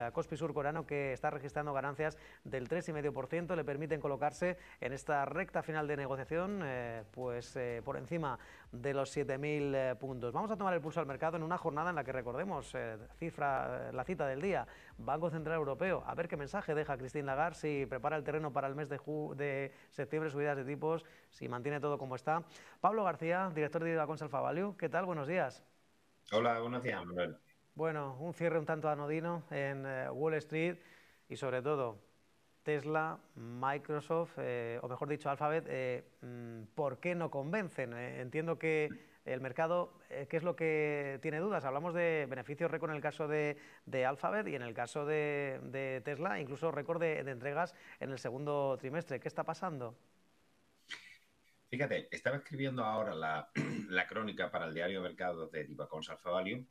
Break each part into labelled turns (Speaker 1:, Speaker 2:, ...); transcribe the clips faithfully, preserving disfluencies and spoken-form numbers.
Speaker 1: Kospi surcoreano, que está registrando ganancias del tres coma cinco por ciento, le permiten colocarse en esta recta final de negociación eh, pues eh, por encima de los siete mil eh, puntos. Vamos a tomar el pulso al mercado en una jornada en la que, recordemos, eh, cifra, la cita del día, Banco Central Europeo, a ver qué mensaje deja Christine Lagarde, si prepara el terreno para el mes de, de septiembre, subidas de tipos, si mantiene todo como está. Pablo García, director de Idacons Alpha Value, ¿qué tal? Buenos días.
Speaker 2: Hola, buenos días, Manuel.
Speaker 1: Bueno, un cierre un tanto anodino en eh, Wall Street y sobre todo Tesla, Microsoft, eh, o mejor dicho Alphabet, eh, ¿por qué no convencen? Eh, entiendo que el mercado, eh, ¿qué es lo que tiene dudas? Hablamos de beneficios récord en el caso de, de Alphabet y en el caso de, de Tesla, incluso récord de, de entregas en el segundo trimestre. ¿Qué está pasando?
Speaker 2: Fíjate, estaba escribiendo ahora la, la crónica para el diario Mercado de Divacons Alpha Value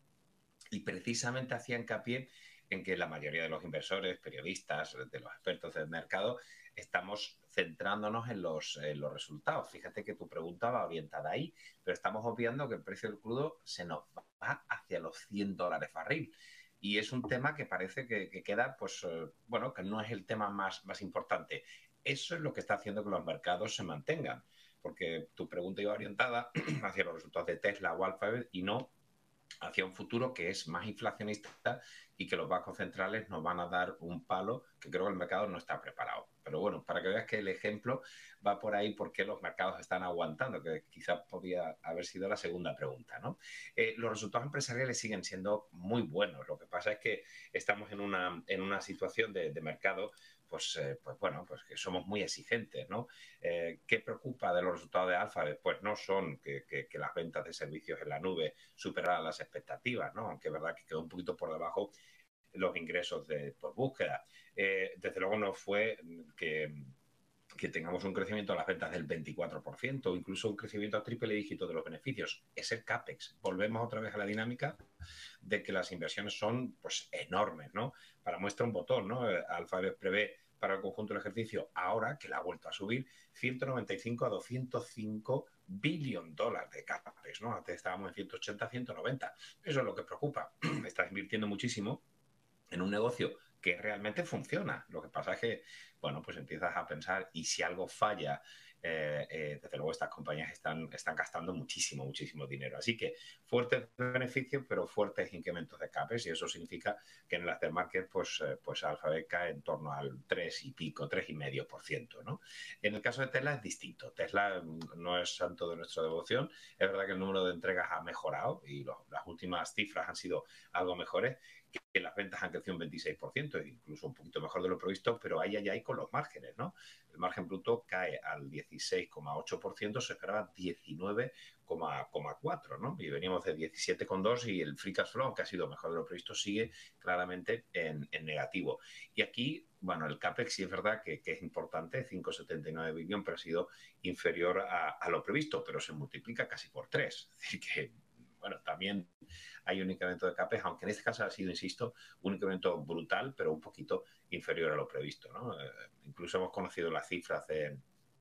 Speaker 2: y precisamente hacía hincapié en que la mayoría de los inversores, periodistas, de los expertos del mercado, estamos centrándonos en los, en los resultados. Fíjate que tu pregunta va orientada ahí, pero estamos obviando que el precio del crudo se nos va hacia los cien dólares barril. Y es un tema que parece que, que queda, pues, eh, bueno, que no es el tema más, más importante. Eso es lo que está haciendo que los mercados se mantengan, porque tu pregunta iba orientada hacia los resultados de Tesla o Alphabet y no hacia un futuro que es más inflacionista y que los bancos centrales nos van a dar un palo que creo que el mercado no está preparado. Pero bueno, para que veas que el ejemplo va por ahí porque los mercados están aguantando, que quizás podría haber sido la segunda pregunta, ¿no? Eh, los resultados empresariales siguen siendo muy buenos. Lo que pasa es que estamos en una, en una situación de, de mercado pues, eh, pues bueno, pues que somos muy exigentes, ¿no? Eh, ¿Qué preocupa de los resultados de Alphabet? Pues no son que, que, que las ventas de servicios en la nube superaran las expectativas, ¿no? Aunque es verdad que quedó un poquito por debajo los ingresos de, por búsqueda. Eh, desde luego no fue que, que tengamos un crecimiento de las ventas del veinticuatro por ciento o incluso un crecimiento a triple dígito de los beneficios. Es el CAPEX. Volvemos otra vez a la dinámica de que las inversiones son pues enormes, ¿no? Para muestra un botón, ¿no? Alphabet prevé para el conjunto del ejercicio, ahora que la ha vuelto a subir, ciento noventa y cinco a doscientos cinco billón dólares de CAPEX, ¿no? Antes estábamos en ciento ochenta a ciento noventa. Eso es lo que preocupa. Estás invirtiendo muchísimo en un negocio que realmente funciona. Lo que pasa es que, bueno, pues empiezas a pensar, y si algo falla, eh, eh, desde luego estas compañías están, están gastando muchísimo, muchísimo dinero. Así que fuertes beneficios, pero fuertes incrementos de CAPEX, y eso significa que en el aftermarket, pues, eh, pues Alphabet cae en torno al tres y pico, tres y medio por ciento, ¿no? En el caso de Tesla es distinto. Tesla no es santo de nuestra devoción. Es verdad que el número de entregas ha mejorado y lo, las últimas cifras han sido algo mejores, que las ventas han crecido un veintiséis por ciento, incluso un poquito mejor de lo previsto, pero ahí hay con los márgenes, ¿no? El margen bruto cae al dieciséis coma ocho por ciento, se esperaba diecinueve coma cuatro por ciento, ¿no? Y veníamos de diecisiete coma dos y el free cash flow, aunque ha sido mejor de lo previsto, sigue claramente en, en negativo. Y aquí, bueno, el CAPEX sí es verdad que, que es importante, cinco coma setenta y nueve billones, pero ha sido inferior a, a lo previsto, pero se multiplica casi por tres. Es decir, que bueno, también hay un incremento de CAPEX, aunque en este caso ha sido, insisto, un incremento brutal, pero un poquito inferior a lo previsto, ¿no? Eh, incluso hemos conocido las cifras de,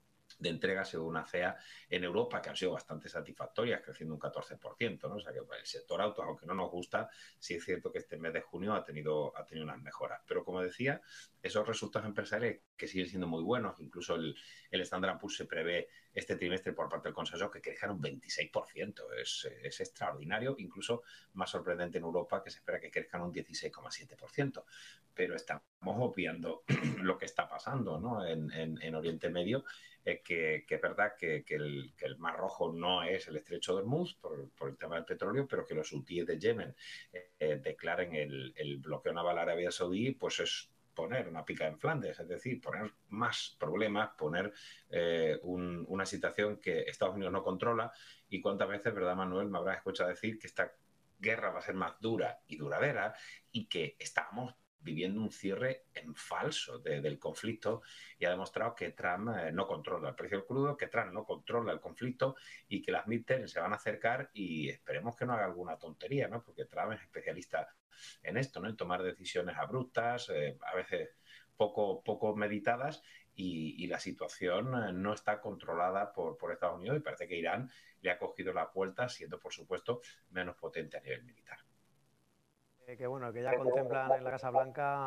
Speaker 2: de entrega según A C E A en Europa, que han sido bastante satisfactorias, creciendo un catorce por ciento, ¿no? O sea que el sector auto, aunque no nos gusta, sí es cierto que este mes de junio ha tenido, ha tenido unas mejoras. Pero como decía, esos resultados empresariales que siguen siendo muy buenos, incluso el, el Standard and Poor's se prevé este trimestre por parte del Consejo que crezcan un veintiséis por ciento. Es, es extraordinario, incluso más sorprendente en Europa, que se espera que crezcan un dieciséis coma siete por ciento. Pero estamos obviando lo que está pasando, ¿no? en, en, en Oriente Medio, eh, que, que es verdad que, que, el, que el Mar Rojo no es el estrecho de Hormuz por, por el tema del petróleo, pero que los hutíes de Yemen eh, declaren el, el bloqueo naval a Arabia Saudí, pues es poner una pica en Flandes, es decir, poner más problemas, poner eh, un, una situación que Estados Unidos no controla. Y cuántas veces, ¿verdad, Manuel? Me habrás escuchado decir que esta guerra va a ser más dura y duradera y que estamos viviendo un cierre en falso de, del conflicto, y ha demostrado que Trump eh, no controla el precio del crudo, que Trump no controla el conflicto y que las midterms se van a acercar y esperemos que no haga alguna tontería, ¿no? Porque Trump es especialista en esto, ¿no? En tomar decisiones abruptas, eh, a veces poco, poco meditadas, y, y la situación eh, no está controlada por, por Estados Unidos, y parece que Irán le ha cogido la vuelta, siendo por supuesto menos potente a nivel militar.
Speaker 1: Eh, que bueno, que ya contemplan en la Casa Blanca